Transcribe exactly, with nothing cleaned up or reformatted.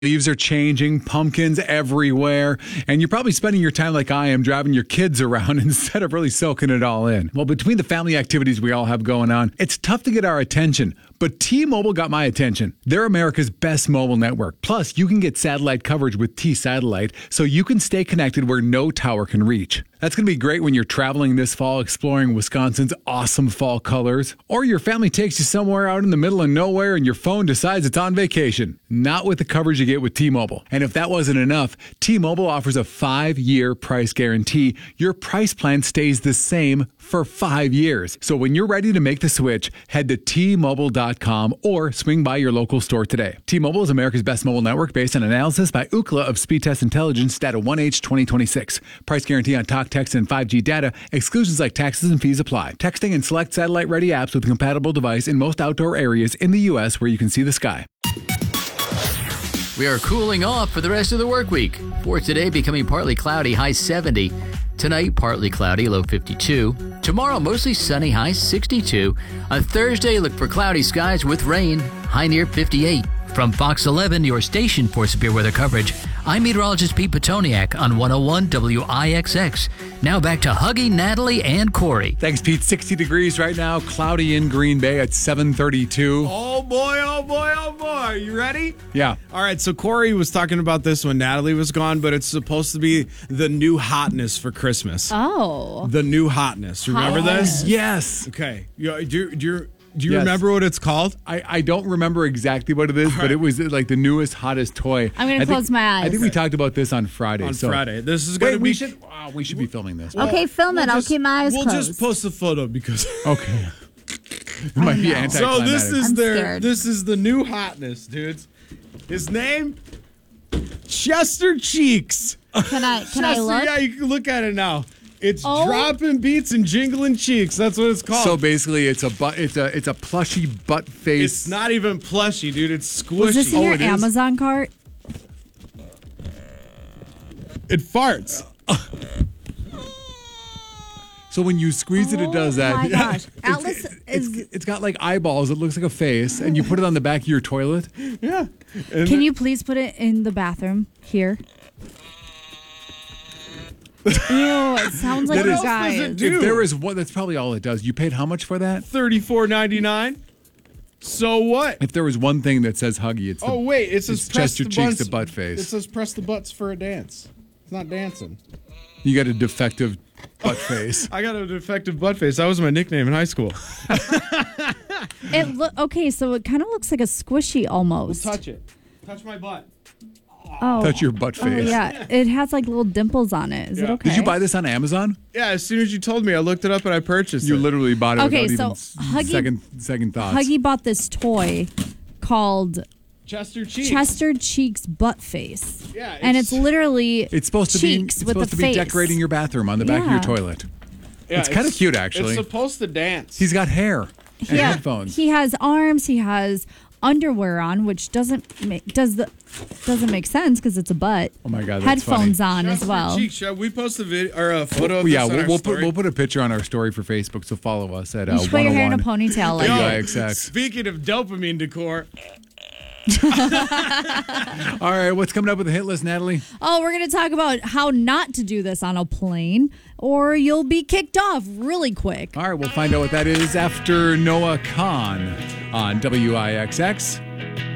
Leaves are changing, pumpkins everywhere, and you're probably spending your time like I am driving your kids around instead of really soaking it all in. Well, between the family activities we all have going on, it's tough to get our attention. But T-Mobile got my attention. They're America's best mobile network. Plus, you can get satellite coverage with T-Satellite, so you can stay connected where no tower can reach. That's going to be great when you're traveling this fall, exploring Wisconsin's awesome fall colors, or your family takes you somewhere out in the middle of nowhere and your phone decides it's on vacation. Not with the coverage you get with T-Mobile. And if that wasn't enough, T-Mobile offers a five-year price guarantee. Your price plan stays the same for five years. So when you're ready to make the switch, head to T Mobile dot com or swing by your local store today. T-Mobile is America's best mobile network based on analysis by Ookla of Speedtest Intelligence data one H twenty twenty-six. Price guarantee on talk, text, and five G data. Exclusions like taxes and fees apply. Texting and select satellite-ready apps with a compatible device in most outdoor areas in the U S where you can see the sky. We are cooling off for the rest of the work week. For today, becoming partly cloudy, high seventy. Tonight, partly cloudy, low fifty-two. Tomorrow, mostly sunny, high sixty-two. On Thursday, look for cloudy skies with rain, high near fifty-eight. From Fox eleven, your station for severe weather coverage, I'm meteorologist Pete Petoniak on one oh one W I X X. Now back to Huggy, Natalie, and Corey. Thanks, Pete. sixty degrees right now, cloudy in Green Bay at seven thirty-two. Oh, boy, oh, boy, oh, boy. You ready? Yeah. All right, so Corey was talking about this when Natalie was gone, but it's supposed to be the new hotness for Christmas. Oh. The new hotness. Remember Hotness. this? Yes. Okay. You, do, you- do you, do you Yes. remember what it's called? I, I don't remember exactly what it is, but right. it was like the newest, hottest toy. I'm gonna I think- close my eyes. I think we talked about this on Friday. On so- Friday. This is Wait, going to be... we should wow, we should be filming this. Okay, film it. We'll I'll just- keep my eyes We'll closed. just post a photo because... Okay. It might be know. anticlimactic. So this is I'm their scared. this is the new hotness, dudes. His name Chester Cheeks. Can I can I Chester, look? Yeah, you can look at it now. It's Oh. dropping beats and jingling cheeks. That's what it's called. So basically, it's a butt. It's a it's a plushy butt face. it's not even plushy, dude. It's squishy. Was this in Oh, your it is? Amazon cart? It farts. So when you squeeze it, it does that. Oh my gosh. It's- Atlas it's, is- it's got like eyeballs. It looks like a face, and you put it on the back of your toilet. Yeah. And Can you please put it in the bathroom here? Ew, it sounds like That you is- guys. What does it do? If there is one, that's probably all it does. You paid how much for that? thirty-four ninety-nine. So what? If there was one thing that says Huggy, it's the, Oh wait, it says it's press Chester the Cheeks, butts. the butt face. It says press the butts for a dance. It's not dancing. You got a defective butt face. I got a defective butt face. That was my nickname in high school. It look okay, so it kind of looks like a squishy almost. Touch it. Touch my butt. Oh, Touch your butt oh, face. yeah, it has like little dimples on it. Is it Yeah. okay? Did you buy this on Amazon? Yeah, as soon as you told me, I looked it up and I purchased You it. literally bought it Okay, without so even Huggy- second second thoughts. Huggy bought this toy called Chester Cheeks. Chester Cheeks Butt Face. Yeah, and it's it's- literally It's supposed to be cheeks it's with supposed the to be face. decorating your bathroom on the back of your Yeah. toilet. Yeah, it's kinda cute, actually. It's supposed to dance. He's got hair and Yeah, headphones. he has arms. He has underwear on, which doesn't make does the doesn't make sense because it's a butt. Oh my God, that's Headphones funny. on as Chester well. Cheeks. Shall we post a video or a photo of Well, yeah, this on we'll, our we'll put story? we'll put a picture on our story for Facebook. So follow us at uh, You should put your hair in a one oh one ponytail like Yo. that. I X X. Speaking of dopamine decor, All right, what's coming up with the hit list, Natalie? Oh, we're going to talk about how not to do this on a plane, or you'll be kicked off really quick. All right, we'll find out what that is after Noah Khan on W I X X.